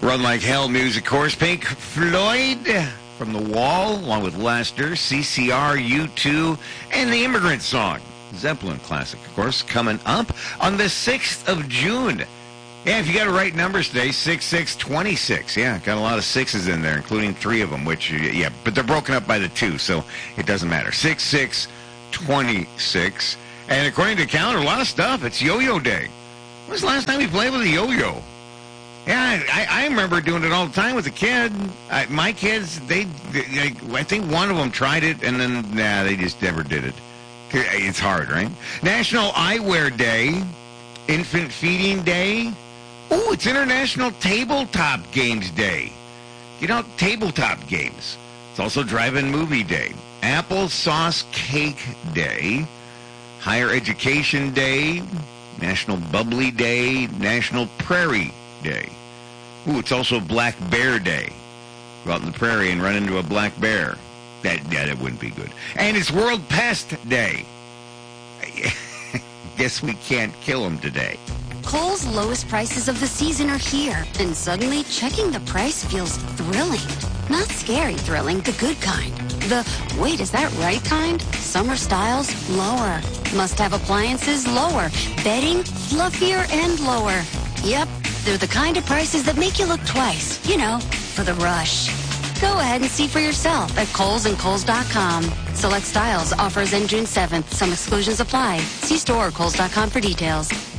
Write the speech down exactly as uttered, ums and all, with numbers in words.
Run Like Hell music, of course. Pink Floyd from The Wall, along with Lester, C C R, U two, and The Immigrant Song. Zeppelin classic, of course, coming up on the sixth of June. Yeah, if you got to write numbers today, six six twenty-six. Yeah, got a lot of sixes in there, including three of them, which, yeah, but they're broken up by the two, so it doesn't matter. six six twenty-six. And according to the calendar, a lot of stuff. It's Yo-Yo Day. When was the last time we played with a yo-yo? Yeah, I, I remember doing it all the time with a kid. I, my kids, they, they, I think one of them tried it, and then, nah, they just never did it. It's hard, right? National Eyewear Day. Infant Feeding Day. Oh, it's International Tabletop Games Day. Get out tabletop games. It's also Drive-In Movie Day. Applesauce Cake Day. Higher Education Day. National Bubbly Day. National Prairie Day. Ooh, it's also Black Bear Day. Go out in the prairie and run into a black bear. That, yeah, that wouldn't be good. And it's World Pest Day. Guess we can't kill them today. Kohl's lowest prices of the season are here, and suddenly checking the price feels thrilling. Not scary thrilling, the good kind. The, wait, is that right kind? Summer styles, lower. Must-have appliances, lower. Bedding, fluffier and lower. Yep, they're the kind of prices that make you look twice. You know, for the rush. Go ahead and see for yourself at Kohl's and Kohl's dot com. Select styles, offers end June seventh. Some exclusions apply. See store or Kohl's dot com for details.